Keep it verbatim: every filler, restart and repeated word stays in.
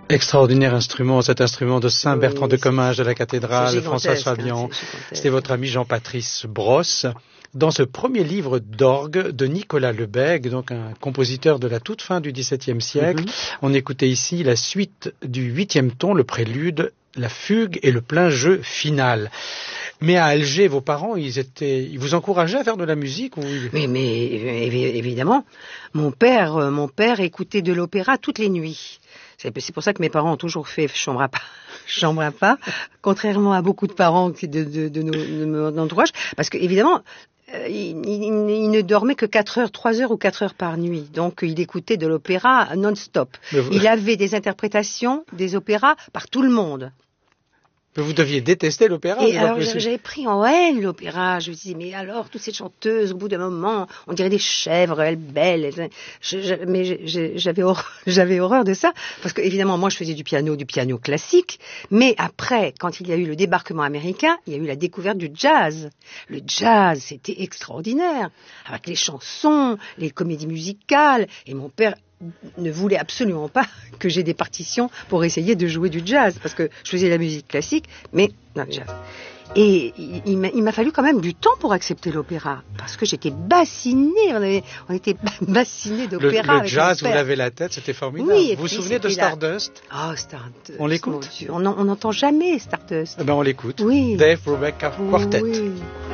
Extraordinaire instrument, cet instrument de Saint-Bertrand Oui, de Comminges de la cathédrale, c'est François gigantesque, Fabian. hein, c'est gigantesque. C'était votre ami Jean-Patrice Brosse. Dans ce premier livre d'orgue de Nicolas Lebègue, donc un compositeur de la toute fin du dix-septième siècle, mm-hmm. on écoutait ici la suite du huitième ton, le prélude, la fugue et le plein jeu final. Mais à Alger, vos parents, ils étaient, ils vous encourageaient à faire de la musique ou... Oui, mais évidemment, mon père, mon père écoutait de l'opéra toutes les nuits. C'est pour ça que mes parents ont toujours fait chambre à pas, chambre à pas, contrairement à beaucoup de parents de, de, de, nos, de mon entourage, parce que évidemment, euh, il, il, il ne dormait que quatre heures, trois heures ou quatre heures par nuit. Donc, il écoutait de l'opéra non-stop. Vous... Il avait des interprétations des opéras par tout le monde. Mais vous deviez détester l'opéra. Et alors, j'avais pris en haine l'opéra. Je me disais, mais alors, toutes ces chanteuses, au bout d'un moment, on dirait des chèvres, elles belles. Elles... Je, je, mais je, j'avais, horreur, j'avais horreur de ça. Parce que, évidemment, moi, je faisais du piano, du piano classique. Mais après, quand il y a eu le débarquement américain, il y a eu la découverte du jazz. Le jazz, c'était extraordinaire. Avec les chansons, les comédies musicales. Et mon père ne voulait absolument pas que j'ai des partitions pour essayer de jouer du jazz, parce que je faisais la musique classique, mais non, le jazz. Et il, il, m'a, il m'a fallu quand même du temps pour accepter l'opéra, parce que j'étais bassinée, on, avait, on était bassinés d'opéra. Le, le jazz, vous lavez la tête, c'était formidable. Oui, vous vous souvenez de Stardust? Ah, oh, Stardust. On l'écoute? On n'entend jamais Stardust. Eh ben, on l'écoute. Oui. Dave Brubeck Quartet. Oui.